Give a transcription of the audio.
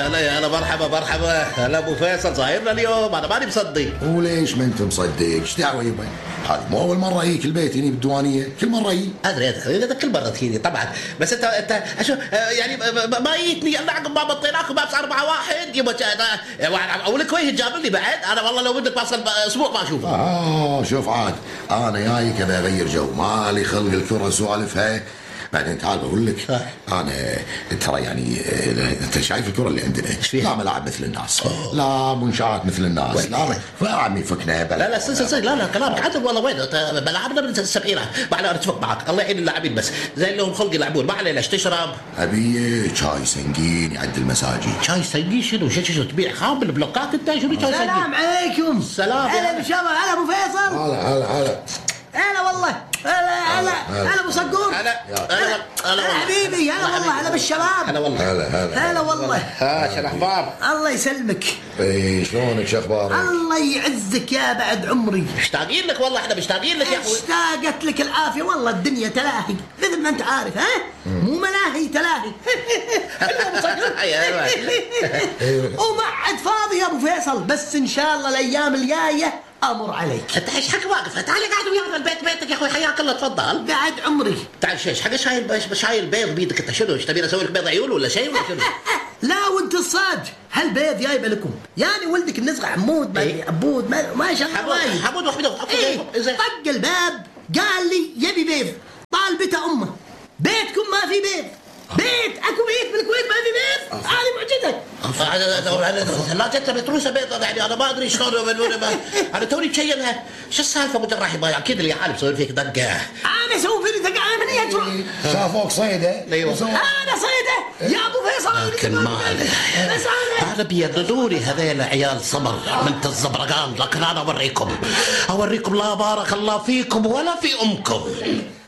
هلا مرحبا مرحبا. هلا ابو فيصل ظاهرنا اليوم، انا ماني مصدق. وليش ما انت مصدق؟ ايش دعوه يبا؟ هذه مو اول مره يجيك البيت هنا بالديوانيه، كل مره يجي. ادري كل مره تجيني طبعا، بس انت شو يعني ما جيتني الا عقب ما بطيناكم بس 4-1 يبا. اقول لك وين جاب لي بعد؟ انا والله لو بدك بوصل اسبوع ما اشوفه. شوف عاد، انا جايك ابي اغير جو، مالي خلق الكره سوالفها. بعدين تعال بقول لك، انا ترى يعني انت شايف الكره اللي عندنا؟ لا ملاعب مثل الناس، لا منشات مثل الناس، لا عمي فكنا لا سن لا كلامك عدل والله. وين ملاعبنا من السبعينات؟ ما اتفق معك، الله يعين اللاعبين بس زي اللي هم خلق يلعبون. ما عليه ليش تشرب؟ ابي شاي سنجين يعدل مزاجي. شاي سنجين شنو تبيع خام بالبلوكات انت؟ شنو شاي سنجين؟ السلام عليكم. سلام. هلا بالشباب. هلا ابو فيصل. هلا هلا والله. هلا ابو صقور. هلا حبيبي. هلا والله. هلا بالشباب. هلا والله. هلا والله. شو الاخبار؟ الله يسلمك. اي شلونك؟ شو اخبارك؟ الله يعزك يا بعد عمري. مشتاقين لك والله، احنا مشتاقين لك يا اخوي. اشتاقت لك العافيه والله. الدنيا تلاهي مثل ما انت عارف، ها؟ مو ملاهي تلاهي. وما عاد فاضي يا ابو فيصل، بس ان شاء الله الايام الجايه امر عليك. انت ايش حق واقف؟ تعال قاعد ويانا البيت بيتك يا اخوي، حياك الله تفضل. بعد عمري. تعال ايش حق شايل بيض بيدك انت؟ شنو ايش تبي اسوي لك بيض عيون ولا شيء ولا شنو؟ لا وانت الصاج، هالبيض جايبه لكم يعني ولدك النزغه حمود عبود ما شاء الله. حمود وحمود طق الباب قال لي يبي بيض، طالبته امه. بيتكم ما في بيض، بيت اكو بيت بالكويت ما في بيض. هذه معجزه. ثلاجتها متروسه بيض يعني انا ما ادري شلون انا توني مشيلها. شو السالفه ابو جراح؟ اكيد اللي حالي مسوي فيك دقه. انا اسوي فيني دقه؟ انا من يجرؤ؟ شافوك صيده؟ ايوه انا صيده يا ابو فيصل. لكن ما عليه، انا بيرددوني هذيل عيال صبر من الزبرقان، لكن انا اوريكم لا بارك الله فيكم ولا في امكم.